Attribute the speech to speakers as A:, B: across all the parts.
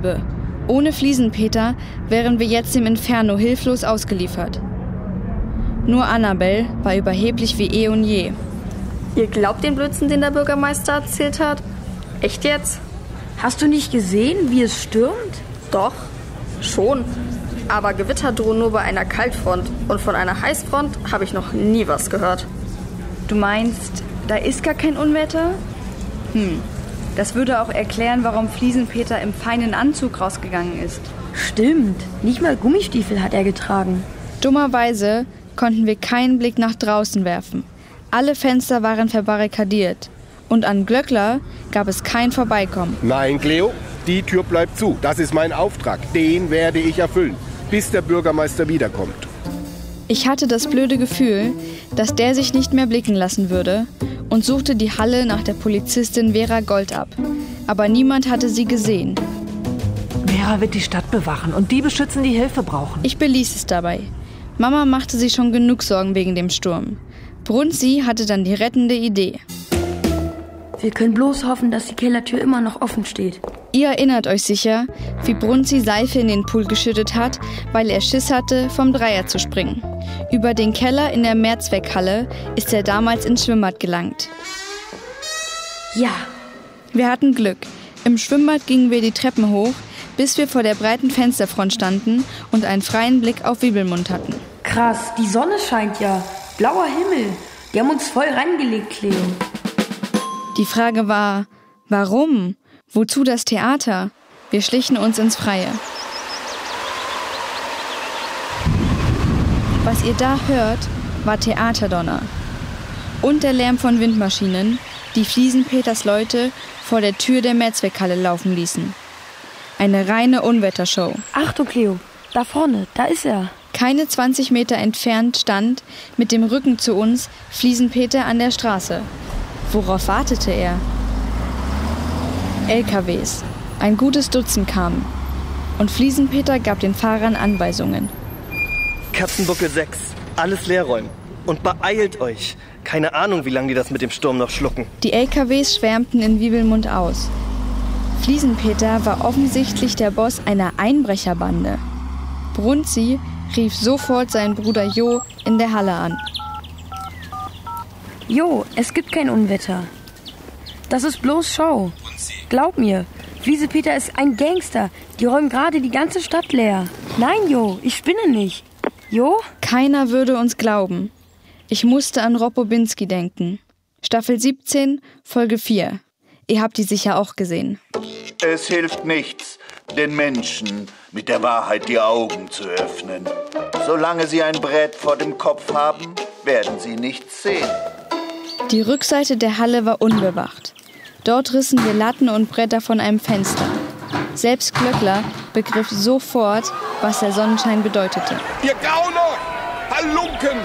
A: Gewölbe. Ohne Fliesenpeter wären wir jetzt dem Inferno hilflos ausgeliefert. Nur Annabelle war überheblich wie eh und je.
B: Ihr glaubt den Blödsinn, den der Bürgermeister erzählt hat? Echt jetzt?
C: Hast du nicht gesehen, wie es stürmt?
B: Doch, schon. Aber Gewitter drohen nur bei einer Kaltfront. Und von einer Heißfront habe ich noch nie was gehört.
A: Du meinst, da ist gar kein Unwetter? Das würde auch erklären, warum Fliesenpeter im feinen Anzug rausgegangen ist.
C: Stimmt, nicht mal Gummistiefel hat er getragen.
A: Dummerweise konnten wir keinen Blick nach draußen werfen. Alle Fenster waren verbarrikadiert. Und an Glöckler gab es kein Vorbeikommen.
D: Nein, Cleo, die Tür bleibt zu. Das ist mein Auftrag. Den werde ich erfüllen, bis der Bürgermeister wiederkommt.
A: Ich hatte das blöde Gefühl, dass der sich nicht mehr blicken lassen würde und suchte die Halle nach der Polizistin Vera Gold ab. Aber niemand hatte sie gesehen.
E: Vera wird die Stadt bewachen und die beschützen, die Hilfe brauchen.
A: Ich beließ es dabei. Mama machte sich schon genug Sorgen wegen dem Sturm. Brunzi hatte dann die rettende Idee.
C: Wir können bloß hoffen, dass die Kellertür immer noch offen steht.
A: Ihr erinnert euch sicher, wie Brunzi Seife in den Pool geschüttet hat, weil er Schiss hatte, vom Dreier zu springen. Über den Keller in der Mehrzweckhalle ist er damals ins Schwimmbad gelangt.
C: Ja.
A: Wir hatten Glück. Im Schwimmbad gingen wir die Treppen hoch, bis wir vor der breiten Fensterfront standen und einen freien Blick auf Wiebelmund hatten.
C: Krass, die Sonne scheint ja. Blauer Himmel. Die haben uns voll reingelegt, Cleo.
A: Die Frage war, warum? Wozu das Theater? Wir schlichen uns ins Freie. Was ihr da hört, war Theaterdonner. Und der Lärm von Windmaschinen, die Fliesenpeters Leute vor der Tür der Mehrzweckhalle laufen ließen. Eine reine Unwettershow.
C: Achtung, Cleo, da vorne, da ist er.
A: Keine 20 Meter entfernt stand, mit dem Rücken zu uns, Fliesenpeter an der Straße. Worauf wartete er? LKWs. Ein gutes Dutzend kamen. Und Fliesenpeter gab den Fahrern Anweisungen.
F: Katzenbuckel 6, alles leer räumen. Und beeilt euch. Keine Ahnung, wie lange die das mit dem Sturm noch schlucken.
A: Die LKWs schwärmten in Wiebelmund aus. Fliesenpeter war offensichtlich der Boss einer Einbrecherbande. Brunzi rief sofort seinen Bruder Jo in der Halle an.
C: Jo, es gibt kein Unwetter. Das ist bloß Show. Glaub mir, Fliesenpeter ist ein Gangster. Die räumen gerade die ganze Stadt leer. Nein, Jo, ich spinne nicht. Jo?
A: Keiner würde uns glauben. Ich musste an Rob Bobinski denken. Staffel 17, Folge 4. Ihr habt die sicher auch gesehen.
G: Es hilft nichts, den Menschen mit der Wahrheit die Augen zu öffnen. Solange sie ein Brett vor dem Kopf haben, werden sie nichts sehen.
A: Die Rückseite der Halle war unbewacht. Dort rissen wir Latten und Bretter von einem Fenster. Selbst Glöckler begriff sofort, was der Sonnenschein bedeutete.
D: Ihr Gauner! Halunken!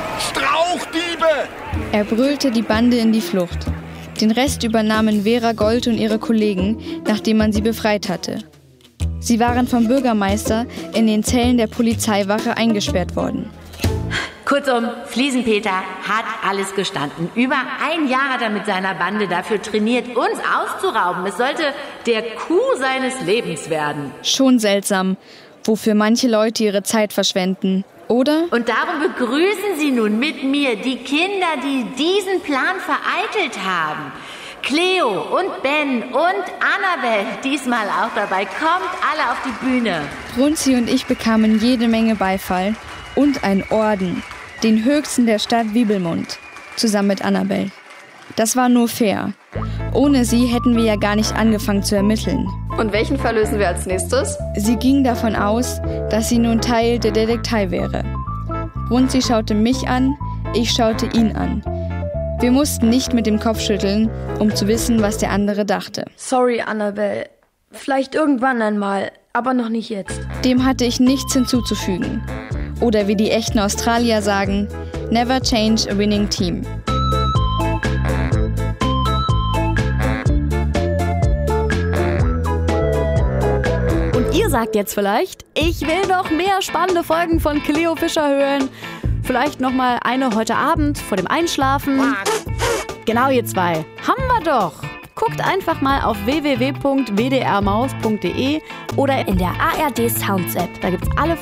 D: Strauchdiebe!
A: Er brüllte die Bande in die Flucht. Den Rest übernahmen Vera Gold und ihre Kollegen, nachdem man sie befreit hatte. Sie waren vom Bürgermeister in den Zellen der Polizeiwache eingesperrt worden.
H: Kurzum, Fliesenpeter hat alles gestanden. Über ein Jahr hat er mit seiner Bande dafür trainiert, uns auszurauben. Es sollte der Coup seines Lebens werden.
A: Schon seltsam, wofür manche Leute ihre Zeit verschwenden, oder?
H: Und darum begrüßen Sie nun mit mir die Kinder, die diesen Plan vereitelt haben. Cleo und Ben und Annabelle, diesmal auch dabei. Kommt alle auf die Bühne.
A: Brunzi und ich bekamen jede Menge Beifall und einen Orden, den höchsten der Stadt Wiebelmund, zusammen mit Annabelle. Das war nur fair. Ohne sie hätten wir ja gar nicht angefangen zu ermitteln.
B: Und welchen Fall lösen wir als nächstes?
A: Sie ging davon aus, dass sie nun Teil der Detektei wäre. Brunzi schaute mich an, ich schaute ihn an. Wir mussten nicht mit dem Kopf schütteln, um zu wissen, was der andere dachte.
C: Sorry, Annabelle. Vielleicht irgendwann einmal, aber noch nicht jetzt.
A: Dem hatte ich nichts hinzuzufügen. Oder wie die echten Australier sagen, never change a winning team.
I: Und ihr sagt jetzt vielleicht, ich will noch mehr spannende Folgen von Cleo Fischer hören. Vielleicht noch mal eine heute Abend vor dem Einschlafen. Genau, ihr zwei. Haben wir doch. Guckt einfach mal auf www.wdrmaus.de oder in der ARD Sounds App. Da gibt's alle